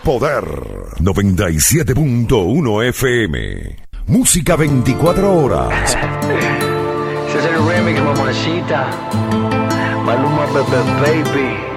Poder 97.1 FM. Música 24 horas. Ese es el remix, mamacita. Maluma, baby.